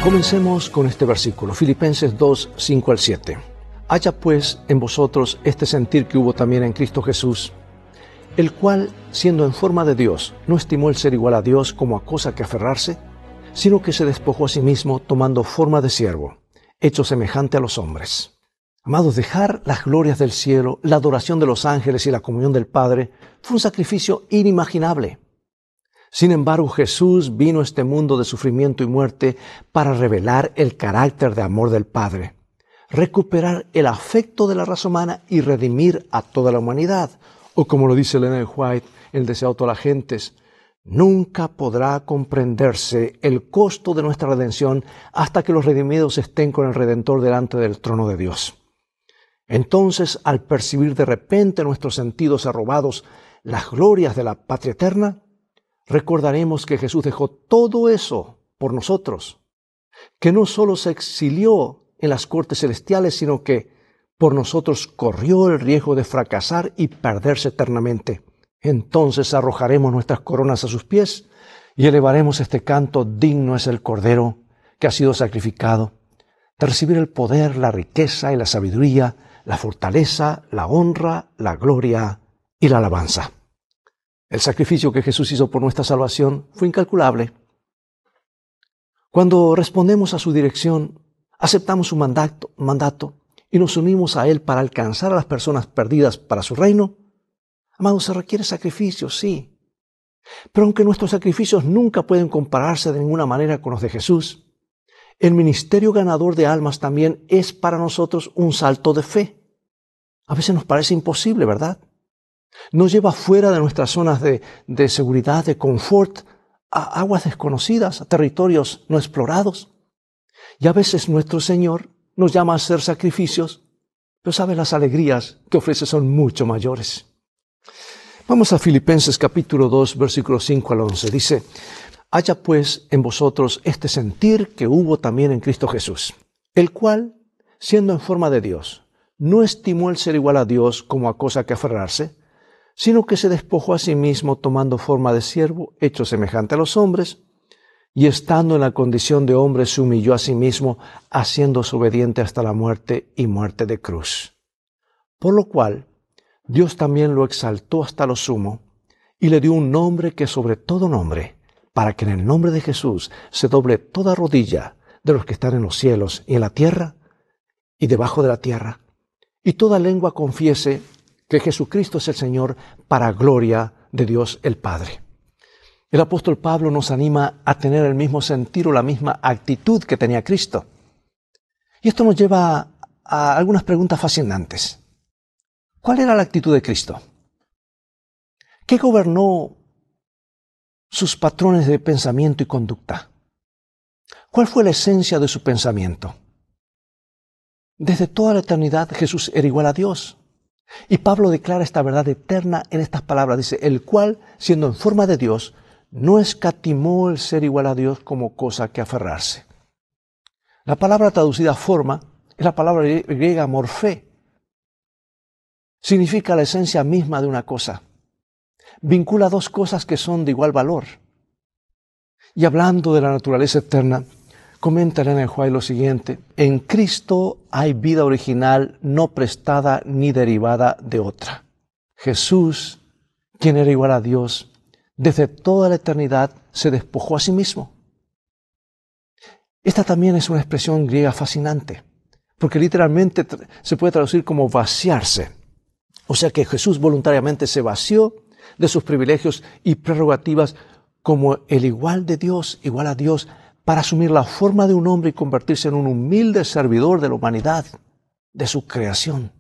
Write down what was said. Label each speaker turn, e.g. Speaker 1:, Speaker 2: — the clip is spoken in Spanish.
Speaker 1: Comencemos con este versículo, Filipenses 2, 5 al 7. Haya pues en vosotros este sentir que hubo también en Cristo Jesús, el cual, siendo en forma de Dios, no estimó el ser igual a Dios como a cosa que aferrarse, sino que se despojó a sí mismo tomando forma de siervo, hecho semejante a los hombres. Amados, dejar las glorias del cielo, la adoración de los ángeles y la comunión del Padre fue un sacrificio inimaginable. Sin embargo, Jesús vino a este mundo de sufrimiento y muerte para revelar el carácter de amor del Padre, recuperar el afecto de la raza humana y redimir a toda la humanidad. O como lo dice Ellen White, el deseado de todas las gentes, nunca podrá comprenderse el costo de nuestra redención hasta que los redimidos estén con el Redentor delante del trono de Dios. Entonces, al percibir de repente nuestros sentidos arrobados las glorias de la patria eterna, recordaremos que Jesús dejó todo eso por nosotros, que no solo se exilió en las cortes celestiales, sino que por nosotros corrió el riesgo de fracasar y perderse eternamente. Entonces arrojaremos nuestras coronas a sus pies y elevaremos este canto: digno es el Cordero que ha sido sacrificado, de recibir el poder, la riqueza y la sabiduría, la fortaleza, la honra, la gloria y la alabanza. El sacrificio que Jesús hizo por nuestra salvación fue incalculable. Cuando respondemos a su dirección, aceptamos su mandato y nos unimos a Él para alcanzar a las personas perdidas para su reino, amados, se requiere sacrificio, sí. Pero aunque nuestros sacrificios nunca pueden compararse de ninguna manera con los de Jesús, el ministerio ganador de almas también es para nosotros un salto de fe. A veces nos parece imposible, ¿verdad? Nos lleva fuera de nuestras zonas de seguridad, de confort, a aguas desconocidas, a territorios no explorados. Y a veces nuestro Señor nos llama a hacer sacrificios, pero ¿sabes? Las alegrías que ofrece son mucho mayores. Vamos a Filipenses capítulo 2, versículos 5 al 11. Dice: haya pues en vosotros este sentir que hubo también en Cristo Jesús, el cual, siendo en forma de Dios, no estimó el ser igual a Dios como a cosa que aferrarse, sino que se despojó a sí mismo tomando forma de siervo, hecho semejante a los hombres, y estando en la condición de hombre se humilló a sí mismo, haciéndose obediente hasta la muerte y muerte de cruz. Por lo cual, Dios también lo exaltó hasta lo sumo, y le dio un nombre que sobre todo nombre, para que en el nombre de Jesús se doble toda rodilla de los que están en los cielos y en la tierra y debajo de la tierra, y toda lengua confiese que Jesucristo es el Señor, para gloria de Dios el Padre. El apóstol Pablo nos anima a tener el mismo sentir o la misma actitud que tenía Cristo. Y esto nos lleva a algunas preguntas fascinantes. ¿Cuál era la actitud de Cristo? ¿Qué gobernó sus patrones de pensamiento y conducta? ¿Cuál fue la esencia de su pensamiento? Desde toda la eternidad Jesús era igual a Dios. Y Pablo declara esta verdad eterna en estas palabras. Dice: el cual, siendo en forma de Dios, no escatimó el ser igual a Dios como cosa que aferrarse. La palabra traducida forma es la palabra griega morfé. Significa la esencia misma de una cosa. Vincula dos cosas que son de igual valor. Y hablando de la naturaleza eterna, comenta Ellen White lo siguiente: en Cristo hay vida original, no prestada ni derivada de otra. Jesús, quien era igual a Dios, desde toda la eternidad se despojó a sí mismo. Esta también es una expresión griega fascinante, porque literalmente se puede traducir como vaciarse. O sea que Jesús voluntariamente se vació de sus privilegios y prerrogativas como el igual de Dios, igual a Dios, para asumir la forma de un hombre y convertirse en un humilde servidor de la humanidad, de su creación.